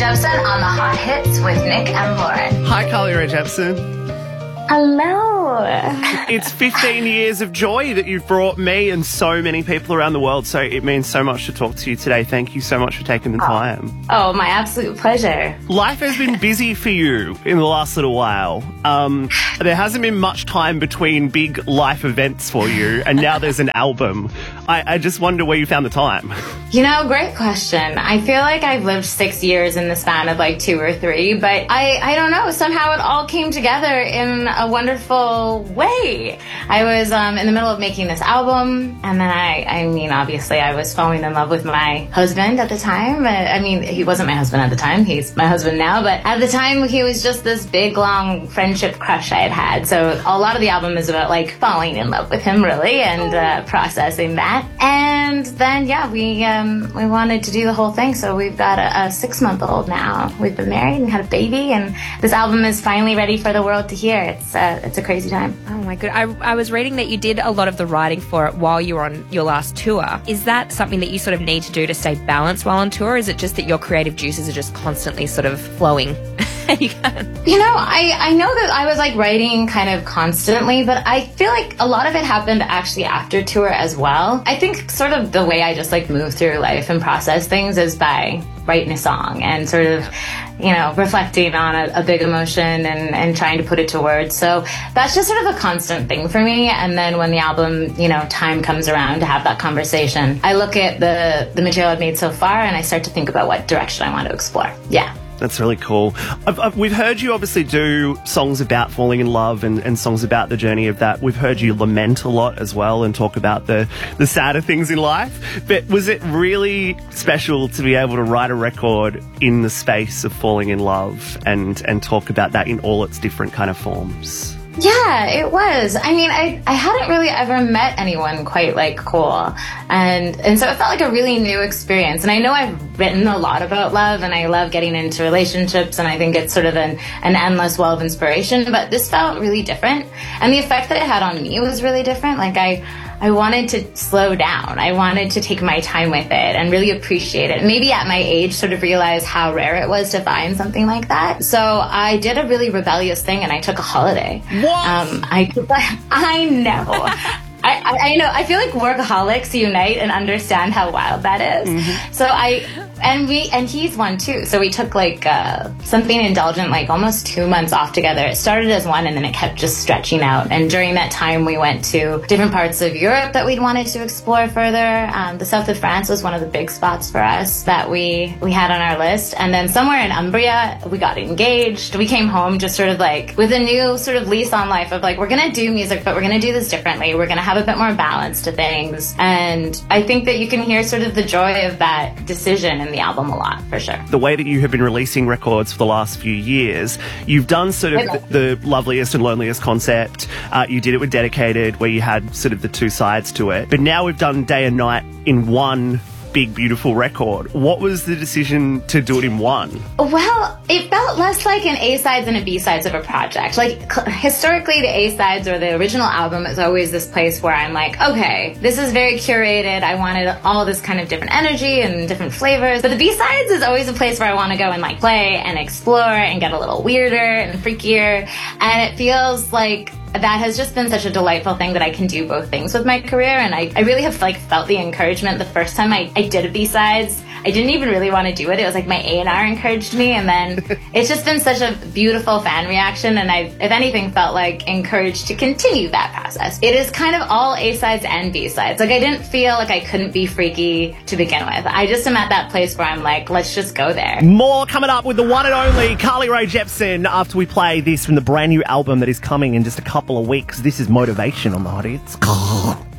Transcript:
Jepsen on the Hot Hits with Nick and Lauren. Hi, Carly Rae Jepsen. Hello. It's 15 years of joy that you've brought me and so many people around the world, so it means so much to talk to you today. Thank you so much for taking the time. Oh, my absolute pleasure. Life has been busy for you in the last little while. There hasn't been much time between big life events for you, and now there's an album. I just wonder where you found the time. You know, great question. I feel like I've lived 6 years in the span of like 2 or 3, but I don't know. Somehow it all came together in a wonderful way. I was in the middle of making this album, and then I mean, obviously I was falling in love with my husband at the time. I mean, he wasn't my husband at the time. He's my husband now, but at the time he was just this big, long friendship crush I had had. So a lot of the album is about like falling in love with him, really, and processing that. And then, yeah, we wanted to do the whole thing. So we've got a 6-month-old now. We've been married and had a baby, and this album is finally ready for the world to hear. It's a crazy time. Oh my god! I was reading that you did a lot of the writing for it while you were on your last tour. Is that something that you sort of need to do to stay balanced while on tour? Or is it just that your creative juices are just constantly sort of flowing? You know, I know that I was like writing kind of constantly, but I feel like a lot of it happened actually after tour as well. I think sort of the way I just like move through life and process things is by writing a song and sort of, you know, reflecting on a big emotion and trying to put it to words. So that's just sort of a constant thing for me. And then when the album, you know, time comes around to have that conversation, I look at the material I've made so far and I start to think about what direction I want to explore. Yeah. That's really cool. We've heard you obviously do songs about falling in love and songs about the journey of that. We've heard you lament a lot as well and talk about the sadder things in life. But was it really special to be able to write a record in the space of falling in love and talk about that in all its different kind of forms? Yeah, it was. I mean, I hadn't really ever met anyone quite like Cole. And so it felt like a really new experience. And I know I've written a lot about love and I love getting into relationships and I think it's sort of an endless well of inspiration, but this felt really different. And the effect that it had on me was really different. Like I wanted to slow down. I wanted to take my time with it and really appreciate it. Maybe at my age sort of realize how rare it was to find something like that. So I did a really rebellious thing and I took a holiday. What? I know. I know. I feel like workaholics unite and understand how wild that is. Mm-hmm. So and he's one too. So we took like something indulgent, like almost 2 months off together. It started as one and then it kept just stretching out. And during that time, we went to different parts of Europe that we'd wanted to explore further. The south of France was one of the big spots for us that we had on our list. And then somewhere in Umbria, we got engaged. We came home just sort of like with a new sort of lease on life of like, we're going to do music, but we're going to do this differently. We're going to have a bit more balance to things. And I think that you can hear sort of the joy of that decision in the album a lot, for sure. The way that you have been releasing records for the last few years, you've done sort of the loveliest and loneliest concept. You did it with Dedicated, where you had sort of the two sides to it. But now we've done Day and Night in one big, beautiful record. What was the decision to do it in one? Well, it felt less like an A-sides and a B-sides of a project. Like, historically, the A-sides or the original album is always this place where I'm like, okay, this is very curated. I wanted all this kind of different energy and different flavors. But the B-sides is always a place where I want to go and like play and explore and get a little weirder and freakier. And it feels like that has just been such a delightful thing that I can do both things with my career. And I really have like felt the encouragement the first time I did a B-sides. I didn't even really want to do it. It was like my A&R encouraged me. And then it's just been such a beautiful fan reaction. And I, if anything, felt like encouraged to continue that process. It is kind of all A-sides and B-sides. Like I didn't feel like I couldn't be freaky to begin with. I just am at that place where I'm like, let's just go there. More coming up with the one and only Carly Rae Jepsen after we play this from the brand new album that is coming in just a couple of weeks. This is Motivation on the Hot Hits.